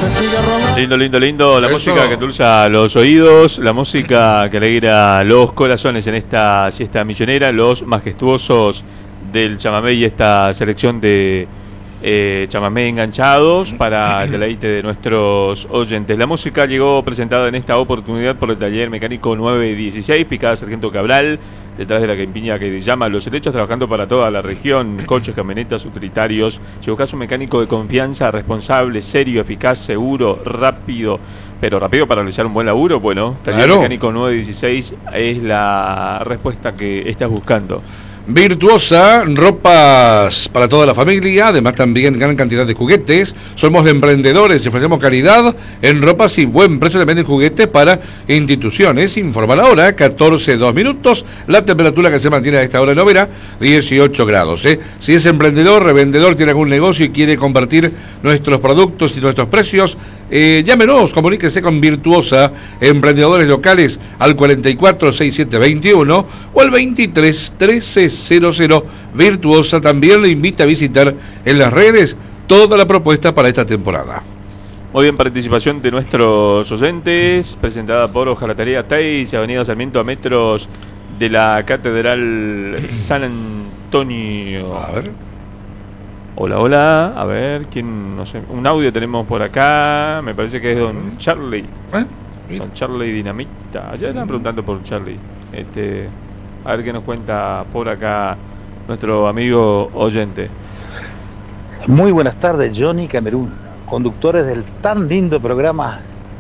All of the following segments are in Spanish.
Lindo, lindo, lindo. La Eso. música que endulza los oídos, la música que alegra los corazones en esta siesta misionera, los majestuosos del chamamé y esta selección de chamamé enganchados para el deleite de nuestros oyentes. La música llegó presentada en esta oportunidad por el taller mecánico 916, Picada Sargento Cabral, detrás de la campiña que llama Los Helechos, trabajando para toda la región, coches, camionetas, utilitarios. Si buscas un mecánico de confianza, responsable, serio, eficaz, seguro, rápido, pero rápido para realizar un buen laburo, bueno, taller mecánico 916 es la respuesta que estás buscando. Virtuosa, ropas para toda la familia, además también gran cantidad de juguetes. Somos emprendedores y ofrecemos calidad en ropas y buen precio también en juguetes para instituciones. Informa la hora, 14:02. La temperatura que se mantiene a esta hora en Lovera, 18 grados. Si es emprendedor, revendedor, tiene algún negocio y quiere compartir nuestros productos y nuestros precios, llámenos, comuníquese con Virtuosa, emprendedores locales al 446721 o al 231300. Virtuosa también le invita a visitar en las redes toda la propuesta para esta temporada. Muy bien, participación de nuestros oyentes, presentada por Ojalatería Teis, Avenida Sarmiento a metros de la Catedral San Antonio. A ver. Hola, hola, a ver, ¿quién? No sé, un audio tenemos por acá, me parece que es don Charlie. Don Charlie Dinamita. Ayer estaban preguntando por Charlie. A ver qué nos cuenta por acá nuestro amigo oyente. Muy buenas tardes, Johnny Camerún, conductores del tan lindo programa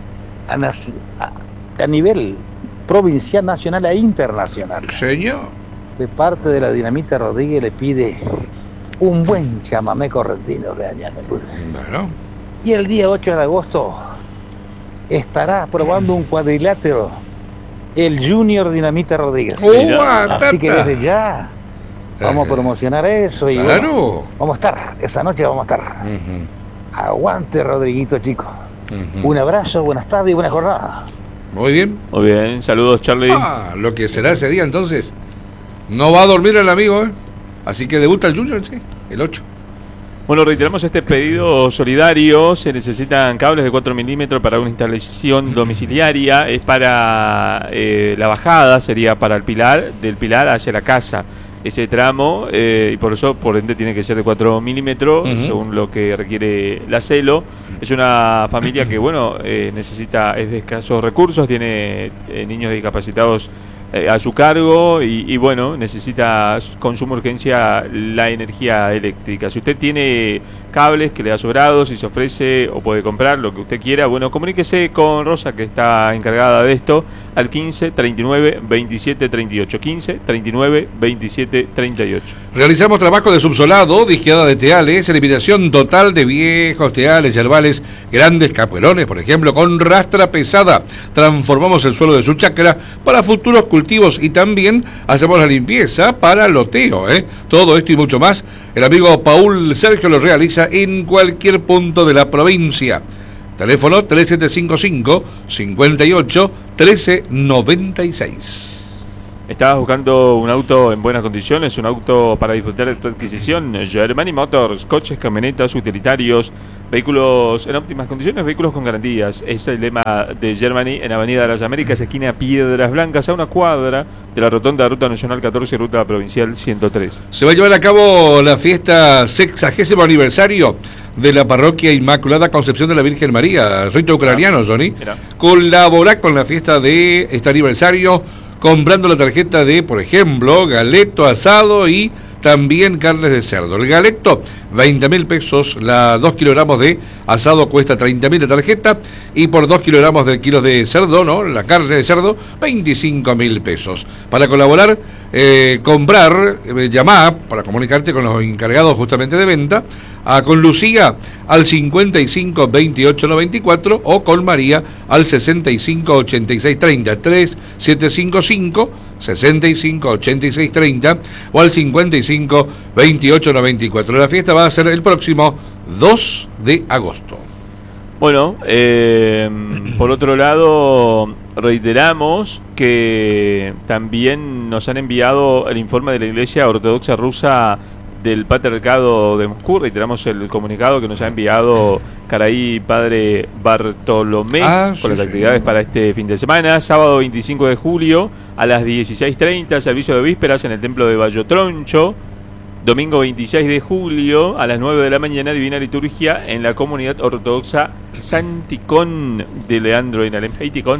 a nivel provincial, nacional e internacional. Señor. De parte de la Dinamita Rodríguez le pide un buen chamamé correntino de Añana. Bueno. Y el día 8 de agosto estará probando un cuadrilátero el Junior Dinamita Rodríguez. Así que desde ya vamos a promocionar eso y bueno, vamos a estar, esa noche vamos a estar. Aguante, Rodriguito, chico. Un abrazo, buenas tardes y buena jornada. Muy bien. Muy bien, saludos, Charlie. Lo que será ese día entonces. No va a dormir el amigo, así que debuta el Junior, sí, el 8. Bueno, reiteramos este pedido solidario. Se necesitan cables de 4 milímetros para una instalación domiciliaria. Es para la bajada, sería para el pilar, del pilar hacia la casa. Ese tramo, y por eso, por ende, tiene que ser de 4 milímetros, según lo que requiere la CELO. Es una familia que, bueno, necesita, es de escasos recursos, tiene niños discapacitados a su cargo y bueno, necesita con suma urgencia la energía eléctrica. Si usted tiene cables que le ha sobrado, si se ofrece o puede comprar lo que usted quiera, bueno, comuníquese con Rosa, que está encargada de esto, al 15 39 27 38. 15 39 27 38. Realizamos trabajo de subsolado, disqueada de teales, eliminación total de viejos teales, yerbales, grandes caperones, por ejemplo, con rastra pesada. Transformamos el suelo de su chacra para futuros cultivos y también hacemos la limpieza para loteo. Todo esto y mucho más, el amigo Paul Sergio lo realiza en cualquier punto de la provincia. Teléfono 3755 58 1396. ¿Estabas buscando un auto en buenas condiciones, un auto para disfrutar de tu adquisición? Germany Motors, coches, camionetas, utilitarios, vehículos en óptimas condiciones, vehículos con garantías. Es el lema de Germany en Avenida de las Américas, esquina Piedras Blancas, a una cuadra de la rotonda de Ruta Nacional 14 y Ruta Provincial 103. Se va a llevar a cabo la fiesta 60º aniversario de la Parroquia Inmaculada Concepción de la Virgen María, rito ucraniano, Johnny. Colabora con la fiesta de este aniversario comprando la tarjeta de, por ejemplo, galeto asado y también carnes de cerdo. El galeto, 20.000 pesos, la 2 kilogramos de asado cuesta 30.000 de tarjeta, y por 2 kilogramos de kilos de cerdo, ¿no? La carne de cerdo, 25.000 pesos. Para colaborar, comprar, llamar para comunicarte con los encargados justamente de venta, con Lucía al 55 28 94 o con María al 65 86 30, 3755 65 86 30 o al 55 28 94. La fiesta va a ser el próximo 2 de agosto. Bueno, por otro lado, reiteramos que también nos han enviado el informe de la Iglesia Ortodoxa Rusa del Patriarcado de Moscú. Reiteramos el comunicado que nos ha enviado Caraí Padre Bartolomé, con las actividades para este fin de semana. Sábado 25 de julio a las 16:30, servicio de vísperas en el templo de Bayotroncho. Domingo 26 de julio a las 9 de la mañana, Divina Liturgia en la comunidad ortodoxa Santicón de Leandro en Alem. Heiticón.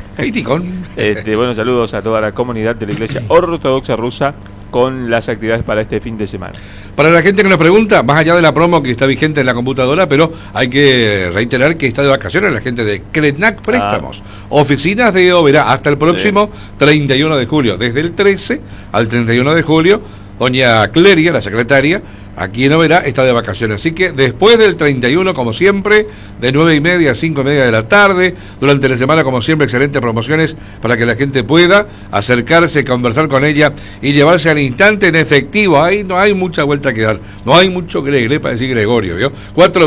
Bueno, saludos a toda la comunidad de la Iglesia Ortodoxa Rusa con las actividades para este fin de semana. Para la gente que nos pregunta, más allá de la promo que está vigente en la computadora, pero hay que reiterar que está de vacaciones la gente de Krenak Préstamos. Oficinas de Oberá hasta el próximo 31 de julio. Desde el 13 al 31 de julio, doña Cleria, la secretaria, aquí en Oberá, está de vacaciones. Así que después del 31, como siempre, de 9:30 a 5:30 de la tarde, durante la semana, como siempre, excelentes promociones para que la gente pueda acercarse, conversar con ella y llevarse al instante en efectivo. Ahí no hay mucha vuelta que dar, no hay mucho gregle para decir Gregorio, ¿vio?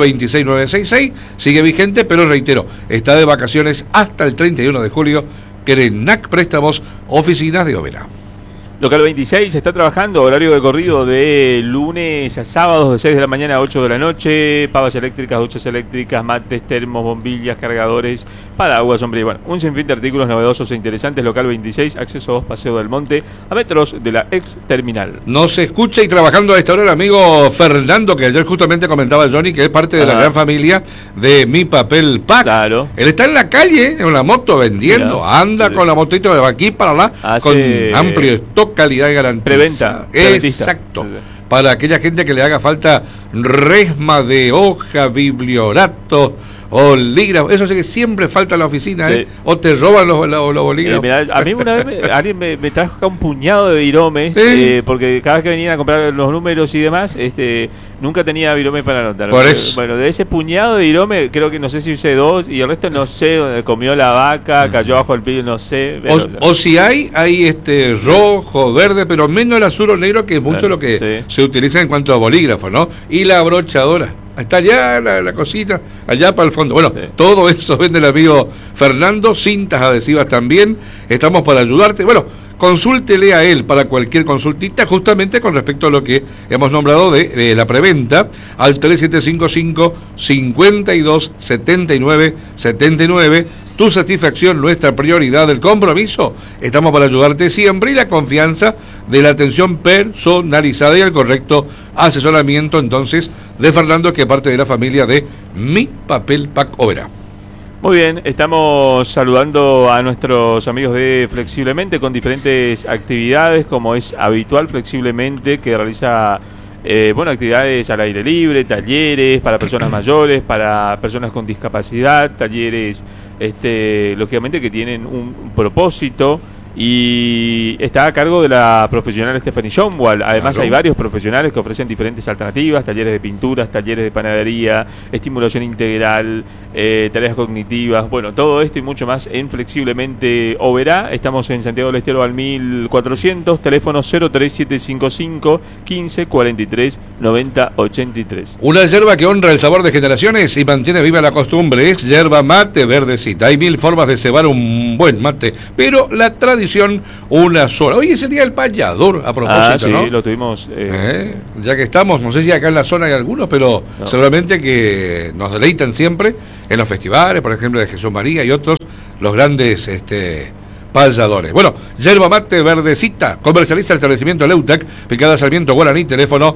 426-966 sigue vigente, pero reitero, está de vacaciones hasta el 31 de julio, Krenak Préstamos, oficinas de Oberá. Local 26 está trabajando, horario de corrido de lunes a sábados de 6 de la mañana a 8 de la noche, pavas eléctricas, duchas eléctricas, mates, termos, bombillas, cargadores, paraguas, hombre, bueno, un sinfín de artículos novedosos e interesantes. Local 26, acceso 2, Paseo del Monte, a metros de la ex terminal. Nos escucha y trabajando a esta hora el amigo Fernando, que ayer justamente comentaba Johnny, que es parte de la gran familia de Mi Papel Pack. Claro. Él está en la calle, en la moto, vendiendo, anda con la motito de aquí para allá, con amplio stock, calidad y garantía. Preventa. Exacto. Para aquella gente que le haga falta resma de hoja, bibliorato, bolígrafo, eso sí que siempre falta en la oficina, o te roban los bolígrafos. Mirá, a mí una vez alguien me trajo acá un puñado de viromes, porque cada vez que venían a comprar los números y demás, nunca tenía viromes para anotar. Por eso. Bueno, de ese puñado de viromes, creo que no sé si usé 2 y el resto no sé, donde comió la vaca, cayó bajo el piso, no sé. Pero, o si hay rojo, verde, pero menos el azul o negro, que es mucho lo que se utiliza en cuanto a bolígrafos, ¿no? Y la brochadora. Está allá la cosita, allá para el fondo. Bueno, todo eso vende el amigo Fernando, cintas adhesivas también. Estamos para ayudarte. Bueno, consúltele a él para cualquier consultita, justamente con respecto a lo que hemos nombrado de la preventa, al 3755-5279-79. Tu satisfacción, nuestra prioridad, el compromiso. Estamos para ayudarte siempre y la confianza de la atención personalizada y el correcto asesoramiento, entonces, de Fernando, que es parte de la familia de Mi Papel Pack Oberá. Muy bien, estamos saludando a nuestros amigos de Flexiblemente con diferentes actividades, como es habitual Flexiblemente, que realiza actividades al aire libre, talleres para personas mayores, para personas con discapacidad, talleres lógicamente que tienen un propósito. Y está a cargo de la profesional Stephanie Schonwald. Además hay varios profesionales que ofrecen diferentes alternativas, talleres de pinturas, talleres de panadería, estimulación integral, tareas cognitivas, bueno, todo esto y mucho más en Flexiblemente Oberá. Estamos en Santiago del Estero al 1400, teléfono 03755 15 43 90 83. Una yerba que honra el sabor de generaciones y mantiene viva la costumbre es yerba mate verdecita. Hay 1000 formas de cebar un buen mate, pero la tradición una sola. Hoy sería el payador, a propósito, ¿no? Sí, lo tuvimos. Ya que estamos, no sé si acá en la zona hay algunos, pero seguramente que nos deleitan siempre en los festivales, por ejemplo, de Jesús María y otros, los grandes payadores. Bueno, yerba mate verdecita, comercializa el establecimiento Leutac, Picada Sarmiento Guaraní, teléfono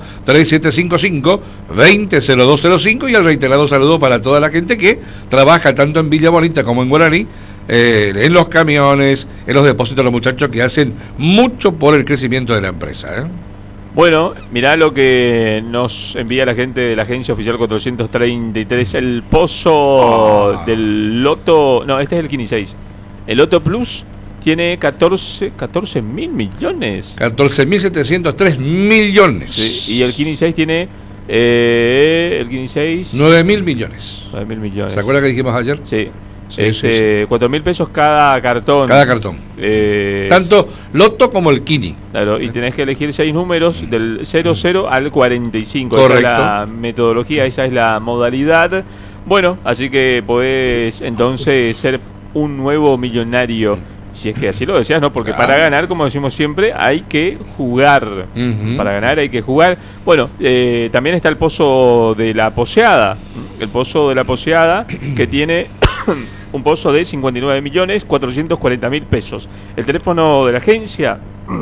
3755-200205, y el reiterado saludo para toda la gente que trabaja tanto en Villa Bonita como en Guaraní, en los camiones, en los depósitos, los muchachos que hacen mucho por el crecimiento de la empresa. Bueno, mirá lo que nos envía la gente de la agencia oficial 433, el pozo del Loto, no, este es el 15-6, el Loto Plus tiene 14 mil millones. 14.703 millones. Sí, y el 15-6 tiene, el 15-6... 9.000 millones. 9.000 millones. ¿Se acuerda que dijimos ayer? Sí. 4.000 pesos cada cartón. Cada cartón. Tanto Loto como el Kini. Claro, y tenés que elegir 6 números del 00 al 45. Correcto. Esa es la metodología, esa es la modalidad. Bueno, así que podés entonces ser un nuevo millonario, si es que así lo deseas, ¿no? Porque para ganar, como decimos siempre, hay que jugar. Para ganar hay que jugar. Bueno, también está el pozo de la poseada. el pozo de La Poseada, que tiene un pozo de 59.440.000 pesos. El teléfono de la agencia...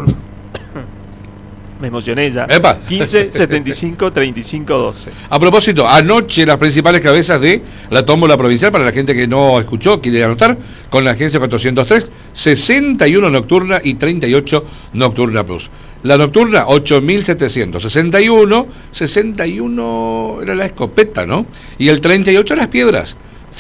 Me emocioné ya. 15 75 35 12. A propósito, anoche las principales cabezas de la tómbola provincial, para la gente que no escuchó, quiere anotar, con la agencia 403, 61 nocturna y 38 nocturna plus. La nocturna, 8.761, 61 era la escopeta, ¿no? Y el 38 las piedras.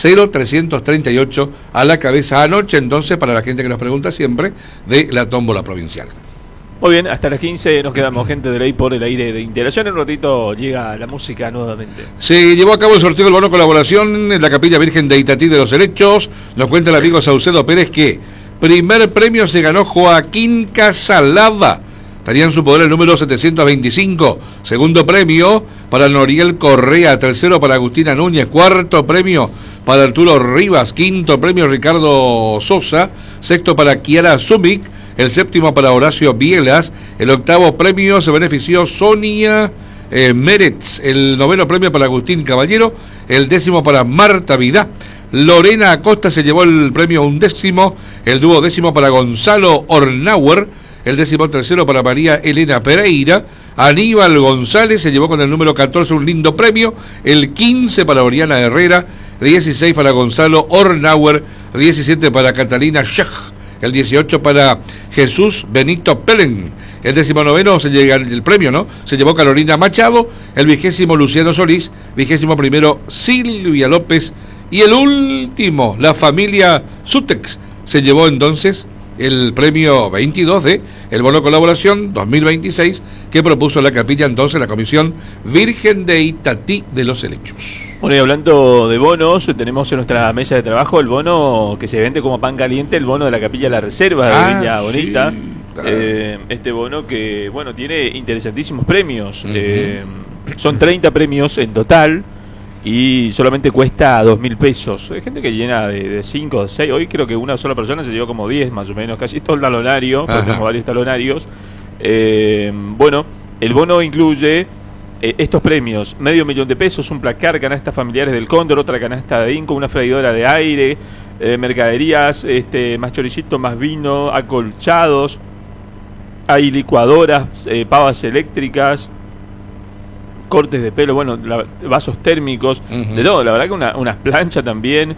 0,338 a la cabeza anoche, entonces, para la gente que nos pregunta siempre, de la tómbola provincial. Muy bien, hasta las 15 nos quedamos, gente de Ley por el aire de Integración. En un ratito llega la música nuevamente. Se llevó a cabo el sorteo del bono colaboración en la Capilla Virgen de Itatí de los Helechos. Nos cuenta el amigo Saucedo Pérez que primer premio se ganó Joaquín Casalada. Estaría en su poder el número 725. Segundo premio para Noriel Correa. Tercero para Agustina Núñez. Cuarto premio para Arturo Rivas. Quinto premio Ricardo Sosa. Sexto para Kiara Zumik. El séptimo para Horacio Bielas. El octavo premio se benefició Sonia Meretz. El noveno premio para Agustín Caballero. El décimo para Marta Vidá. Lorena Acosta se llevó el premio undécimo. El duodécimo para Gonzalo Ornauer. El 13º para María Elena Pereira. Aníbal González se llevó con el número 14 un lindo premio. El 15 para Oriana Herrera. 16 para Gonzalo Ornauer. 17 para Catalina Schach. El 18 para Jesús Benito Pelen. El 19 se llega el premio, ¿no? Se llevó Carolina Machado. El 20 Luciano Solís. 21 Silvia López. Y el último, la familia Sutex, se llevó entonces el premio 22 de el bono colaboración 2026 que propuso la capilla entonces la Comisión Virgen de Itatí de los Helechos. Bueno, y hablando de bonos, tenemos en nuestra mesa de trabajo el bono que se vende como pan caliente, el bono de la Capilla La Reserva de Villa Bonita. Sí, claro. Este bono que, bueno, tiene interesantísimos premios. Son 30 premios en total y solamente cuesta 2.000 pesos. Hay gente que llena de 5 o 6. Hoy creo que una sola persona se llevó como 10 más o menos, casi todo el talonario, porque tenemos varios talonarios. Bueno, el bono incluye estos premios: $500,000 de pesos, un placar, canastas familiares del Cóndor, otra canasta de Inco, una freidora de aire, mercaderías, más choricito, más vino, acolchados, hay licuadoras, pavas eléctricas, cortes de pelo, bueno, vasos térmicos, de todo. La verdad que unas planchas también,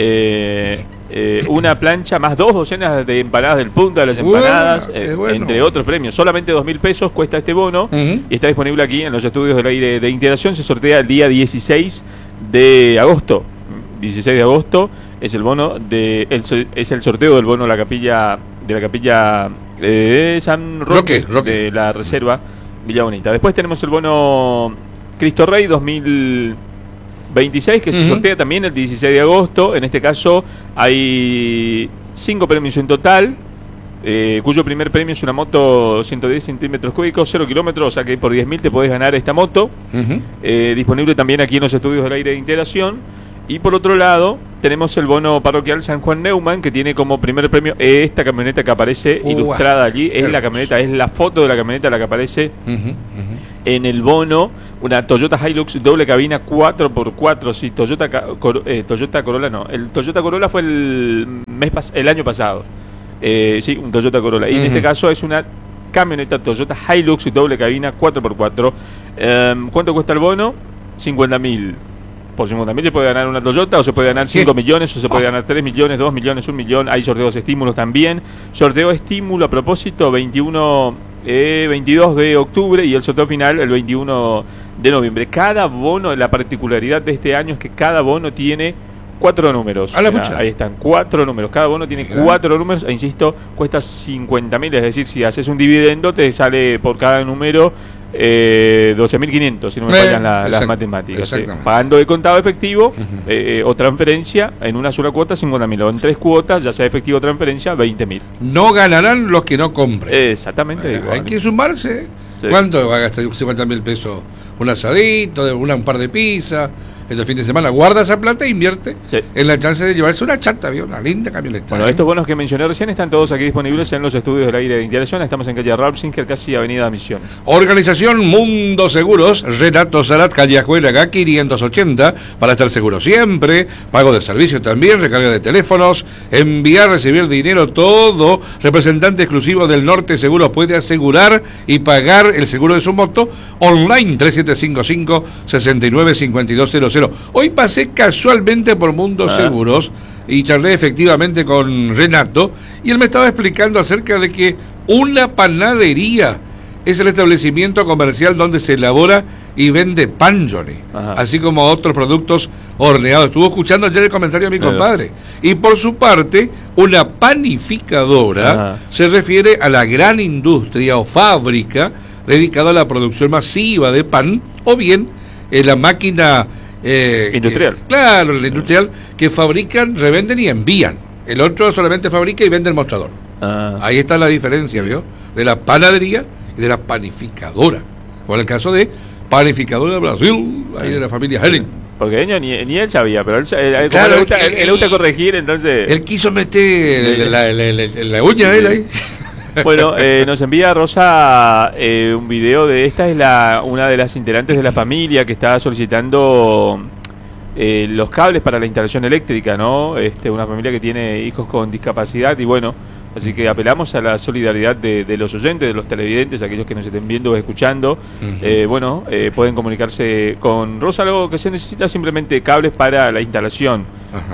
una plancha más 2 docenas de empanadas del Punta de las Empanadas, bueno. Entre otros premios. Solamente 2.000 pesos cuesta este bono y está disponible aquí en los estudios del aire de Integración. Se sortea el día 16 de agosto. 16 de agosto es el bono es el sorteo del bono de la capilla San Roque, de la Reserva Villa Bonita. Después tenemos el bono Cristo Rey 2026 que se sortea también el 16 de agosto. En este caso hay 5 premios en total, cuyo primer premio es una moto 110 centímetros cúbicos, 0 kilómetros, o sea que por 10.000 te podés ganar esta moto. Disponible también aquí en los estudios del aire de Integración. Y por otro lado, tenemos el bono parroquial San Juan Neumann, que tiene como primer premio esta camioneta que aparece ilustrada allí. Es la camioneta, es la foto de la camioneta la que aparece en el bono. Una Toyota Hilux doble cabina 4x4. Sí, Toyota Corolla no. El Toyota Corolla fue el año pasado. Sí, un Toyota Corolla. Y en este caso es una camioneta Toyota Hilux doble cabina 4x4. ¿Cuánto cuesta el bono? 50.000. Por 50.000 se puede ganar una Toyota, o se puede ganar 5 millones, o se puede ganar 3 millones, 2 millones, 1 millón. Hay sorteos de estímulos también. Sorteo estímulo a propósito, 22 de octubre, y el sorteo final el 21 de noviembre. Cada bono, la particularidad de este año es que cada bono tiene 4 números. Ahí están, 4 números. Cada bono tiene 4 números, e insisto, cuesta 50.000. Es decir, si haces un dividendo, te sale por cada número 12.500, si no me fallan las matemáticas. Pagando de contado efectivo o transferencia en una sola cuota, 50.000, o en 3 cuotas, ya sea efectivo o transferencia, 20.000. No ganarán los que no compren. Exactamente. Hay que sumarse. Sí. ¿Cuánto va a gastar 50.000 pesos? Un asadito, un par de pizzas, este fin de semana. Guarda esa plata e invierte en la chance de llevarse una chata, una linda camioneta. Bueno, estos bonos que mencioné recién están todos aquí disponibles en los estudios del aire de Integración. Estamos en calle Rapsinger, casi avenida Misiones. Organización Mundo Seguros, Renato Sarat, calle Ajuela, 580, para estar seguro siempre. Pago de servicio también, recarga de teléfonos, enviar, recibir dinero, todo. Representante exclusivo del Norte Seguros puede asegurar y pagar el seguro de su moto online, 3755-695200. Hoy pasé casualmente por Mundo Seguros y charlé efectivamente con Renato y él me estaba explicando acerca de que una panadería es el establecimiento comercial donde se elabora y vende pan, Johnny, así como otros productos horneados. Estuvo escuchando ayer el comentario de mi compadre. Y por su parte, una panificadora se refiere a la gran industria o fábrica dedicada a la producción masiva de pan, o bien la máquina industrial. Claro, la industrial, que fabrican, revenden y envían. El otro solamente fabrica y vende el mostrador. Ahí está la diferencia, ¿vio? De la panadería y de la panificadora. Por el caso de Panificadora de Brasil, ahí de la familia Henning. Porque ni él sabía, pero claro, él le gusta corregir, entonces... Él quiso meter la uña de él ahí. Bueno, nos envía Rosa un video de esta, es una de las integrantes de la familia que está solicitando los cables para la instalación eléctrica, ¿no? Una familia que tiene hijos con discapacidad y bueno, así que apelamos a la solidaridad de los oyentes, de los televidentes, aquellos que nos estén viendo o escuchando. Pueden comunicarse con Rosa. Lo que se necesita simplemente cables para la instalación,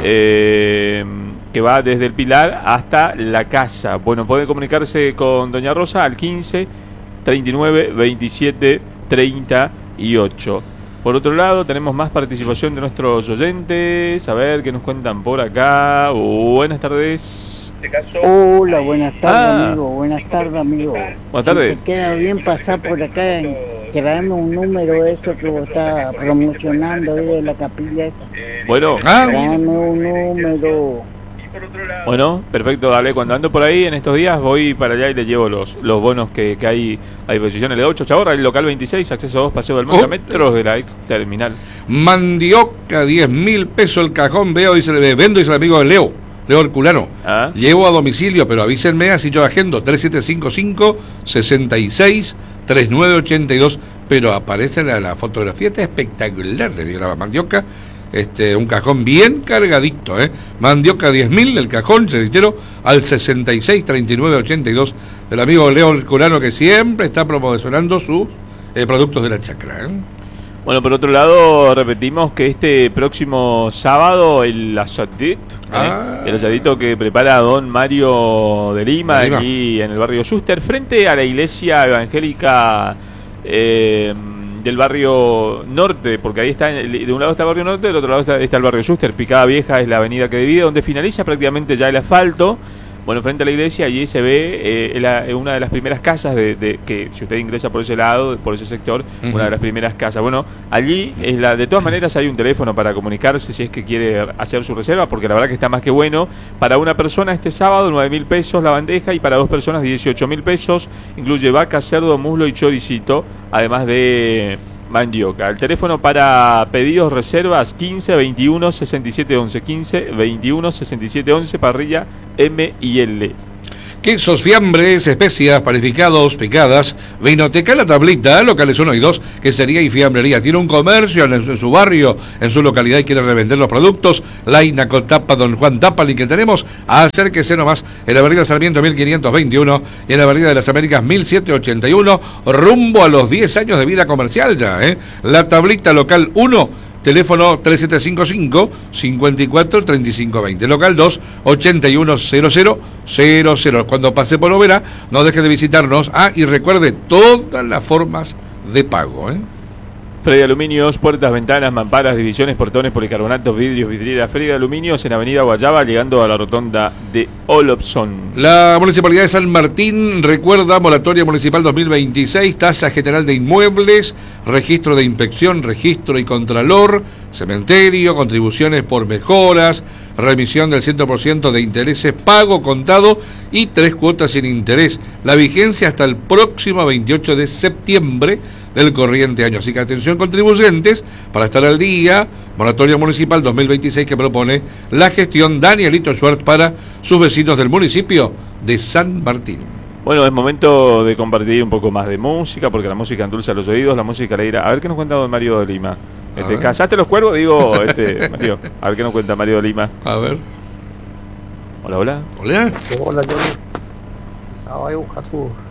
que va desde el Pilar hasta la casa. Bueno, pueden comunicarse con doña Rosa al 15 39 27 38. Por otro lado, tenemos más participación de nuestros oyentes. A ver qué nos cuentan por acá. Buenas tardes. Hola, buenas tardes, amigo. Buenas tardes, amigo. Buenas tardes. Si te queda bien pasar por acá, traerme un número eso que vos estás promocionando ahí de la capilla. Bueno. Traerme un número. Bueno, perfecto, dale. Cuando ando por ahí en estos días voy para allá y le llevo los bonos que hay a disposición. El de 8 Chaborra, el local 26, acceso 2, Paseo del Monte, a metros de la ex terminal. Mandioca, 10.000 pesos el cajón, vendo, dice el amigo de Leo Herculano. Llevo a domicilio, pero avísenme, así yo agendo. 3755-66-3982. Pero aparece la fotografía, está espectacular, le dio la mandioca. Un cajón bien cargadito, Mandioca 10.000, el cajón, se reitero, al 66-3982 del amigo Leo Herculano, que siempre está promocionando sus productos de la chacra, Bueno, por otro lado, repetimos que este próximo sábado el asadito que prepara don Mario de Lima, aquí en el barrio Schuster, frente a la iglesia evangélica del barrio norte, porque ahí está, de un lado está el barrio norte, del otro lado está el barrio Schuster. Picada Vieja es la avenida que divide, donde finaliza prácticamente ya el asfalto. Bueno, frente a la iglesia, allí se ve una de las primeras casas que si usted ingresa por ese lado, por ese sector, una de las primeras casas. Bueno, allí de todas maneras hay un teléfono para comunicarse si es que quiere hacer su reserva, porque la verdad que está más que bueno. Para una persona este sábado 9.000 pesos la bandeja, y para dos personas 18.000 pesos. Incluye vaca, cerdo, muslo y choricito, además de mandioca. El teléfono para pedidos, reservas, 15 21 67 11, 15 21 67 11, parrilla M y L. Quesos, fiambres, especias, panificados, picadas, Vinoteca La Tablita, locales 1 y 2, quesería y fiambrería. Tiene un comercio en su barrio, en su localidad, y quiere revender los productos. Laina con Tapa, Don Juan Tapali, que tenemos. Acérquese nomás en la avenida Sarmiento 1521 y en la avenida de las Américas 1781, rumbo a los 10 años de vida comercial ya, La Tablita, local 1, teléfono 3755-543520, local 2, 810000. Cuando pase por Overa, no deje de visitarnos. Y recuerde todas las formas de pago, Freddy Aluminios, puertas, ventanas, mamparas, divisiones, portones, policarbonatos, vidrios, vidrieras. Freddy Aluminios en avenida Guayaba, llegando a la rotonda de Olopson. La Municipalidad de San Martín recuerda moratoria municipal 2026, tasa general de inmuebles, registro de inspección, registro y contralor, cementerio, contribuciones por mejoras, remisión del 100% de intereses, pago contado y 3 cuotas sin interés. La vigencia hasta el próximo 28 de septiembre del corriente año. Así que atención contribuyentes, para estar al día, moratoria municipal 2026 que propone la gestión Danielito Schwartz para sus vecinos del municipio de San Martín. Bueno, es momento de compartir un poco más de música, porque la música endulza los oídos, la música alegra. A ver qué nos cuenta don Mario de Lima. ¿Casaste los cuervos? Digo, Mario, a ver qué nos cuenta Mario de Lima. A ver. Hola, hola. Hola. Hola, Johnny. Estaba ahí buscando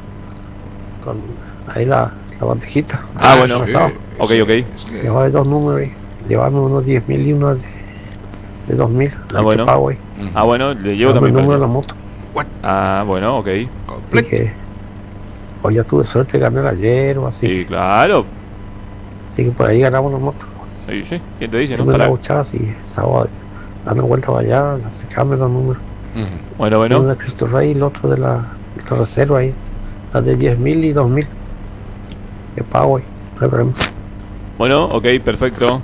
ahí la bandejita. Bueno. Sí. Ok. Llevaba de 2 números ahí. Llevaba unos 10.000 y uno de 2.000. Bueno. Pago ahí. Bueno, le llevo también. El número de la moto. Bueno, ok. Así que hoy ya tuve suerte de ganar ayer o así. Sí, claro. Así que por ahí ganamos la moto. Sí. ¿Quién te dice? Yo me la buchaba así, sábado, dando vuelta para allá, se cambian los números. Bueno. Uno de Cristo Rey y el otro de la reserva ahí. La de 10.000 y 2.000. Que pago ahí. No hay problema. Bueno, ok, perfecto.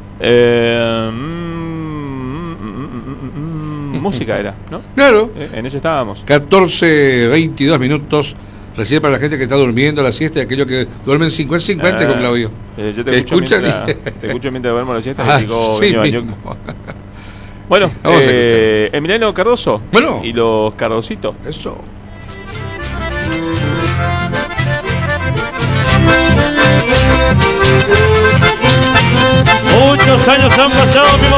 Música era, ¿no? Claro. En eso estábamos. 14:22 minutos. Recién para la gente que está durmiendo la siesta y aquellos que duermen 50-50 con Claudio. Yo te escucho mientras duermo la siesta. Bueno, Emiliano Cardoso. Bueno. Y los Cardositos. Eso. Muchos años han pasado, mi